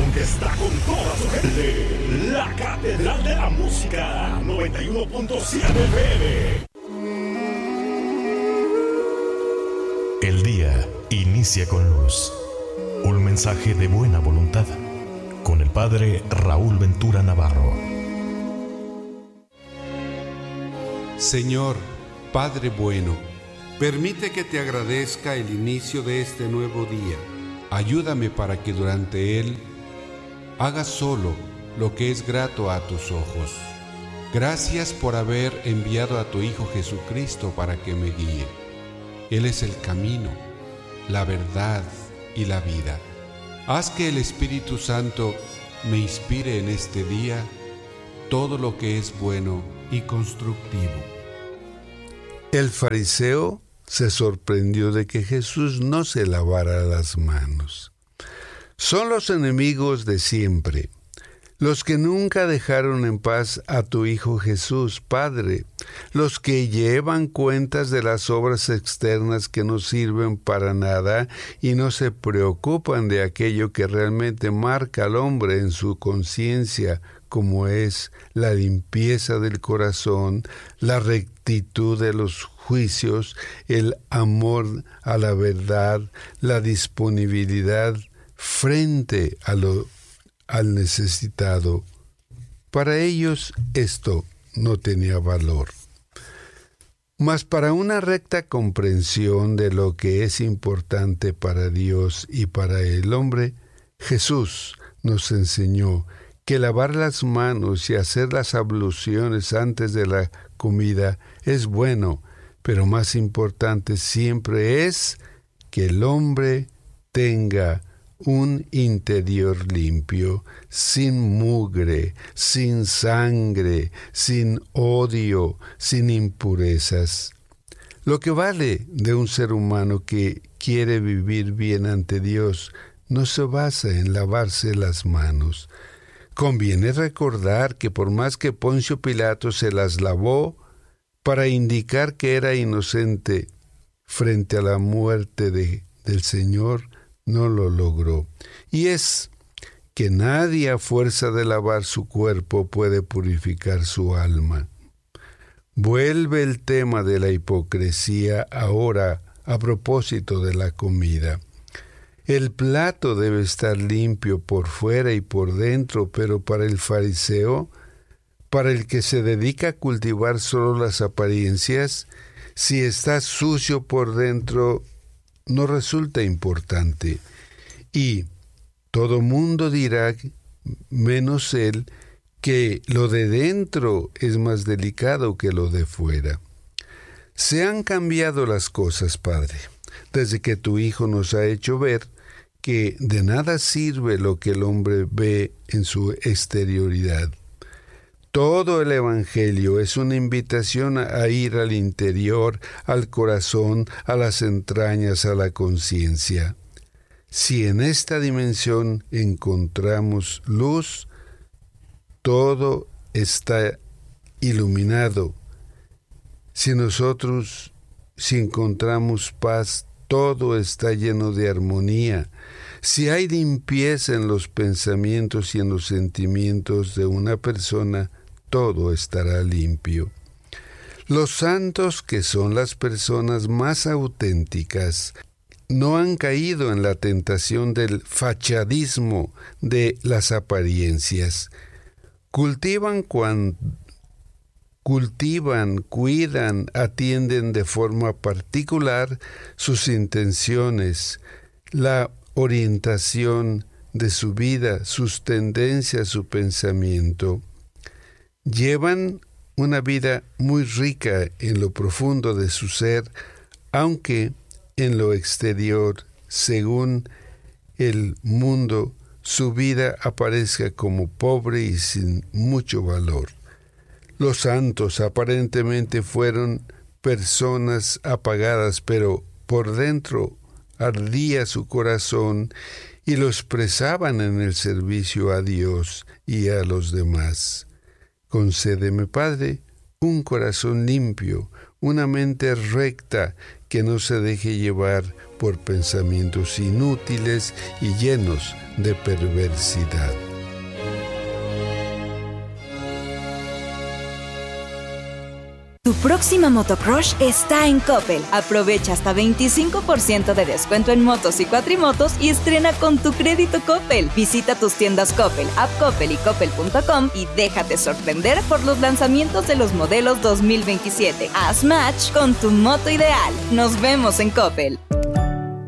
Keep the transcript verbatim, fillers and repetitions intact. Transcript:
que está con toda su gente. La Catedral de la Música, noventa y uno punto siete F M. El día inicia con luz. Un mensaje de buena voluntad. Con el Padre Raúl Ventura Navarro. Señor, Padre bueno, permite que te agradezca el inicio de este nuevo día. Ayúdame para que durante él haga solo lo que es grato a tus ojos. Gracias por haber enviado a tu Hijo Jesucristo para que me guíe. Él es el camino, la verdad y la vida. Haz que el Espíritu Santo me inspire en este día todo lo que es bueno y constructivo. El fariseo se sorprendió de que Jesús no se lavara las manos. Son los enemigos de siempre, los que nunca dejaron en paz a tu Hijo Jesús, Padre, los que llevan cuentas de las obras externas que no sirven para nada y no se preocupan de aquello que realmente marca al hombre en su conciencia, como es la limpieza del corazón, la rectitud de los juicios, el amor a la verdad, la disponibilidad frente a lo al necesitado. Para ellos esto no tenía valor. Mas para una recta comprensión de lo que es importante para Dios y para el hombre, Jesús nos enseñó que lavar las manos y hacer las abluciones antes de la comida es bueno, pero más importante siempre es que el hombre tenga un interior limpio, sin mugre, sin sangre, sin odio, sin impurezas. Lo que vale de un ser humano que quiere vivir bien ante Dios no se basa en lavarse las manos. Conviene recordar que por más que Poncio Pilato se las lavó para indicar que era inocente frente a la muerte de, del Señor, no lo logró. Y es que nadie a fuerza de lavar su cuerpo puede purificar su alma. Vuelve el tema de la hipocresía ahora a propósito de la comida. El plato debe estar limpio por fuera y por dentro, pero para el fariseo, para el que se dedica a cultivar solo las apariencias, si está sucio por dentro, no resulta importante. Y todo mundo dirá, menos él, que lo de dentro es más delicado que lo de fuera. Se han cambiado las cosas, Padre, desde que tu Hijo nos ha hecho ver que de nada sirve lo que el hombre ve en su exterioridad. Todo el Evangelio es una invitación a ir al interior, al corazón, a las entrañas, a la conciencia. Si en esta dimensión encontramos luz, todo está iluminado. Si nosotros, si encontramos paz, todo está lleno de armonía. Si hay limpieza en los pensamientos y en los sentimientos de una persona, todo estará limpio. Los santos, que son las personas más auténticas, no han caído en la tentación del fachadismo de las apariencias. Cultivan cuando cultivan, cuidan, atienden de forma particular sus intenciones, la orientación de su vida, sus tendencias, su pensamiento. Llevan una vida muy rica en lo profundo de su ser, aunque en lo exterior, según el mundo, su vida aparezca como pobre y sin mucho valor. Los santos aparentemente fueron personas apagadas, pero por dentro ardía su corazón y lo expresaban en el servicio a Dios y a los demás. Concédeme, Padre, un corazón limpio, una mente recta que no se deje llevar por pensamientos inútiles y llenos de perversidad. Tu próxima motocrush está en Coppel. Aprovecha hasta veinticinco por ciento de descuento en motos y cuatrimotos y estrena con tu crédito Coppel. Visita tus tiendas Coppel, App Coppel y Coppel punto com y déjate sorprender por los lanzamientos de los modelos dos mil veintisiete. Haz match con tu moto ideal. Nos vemos en Coppel.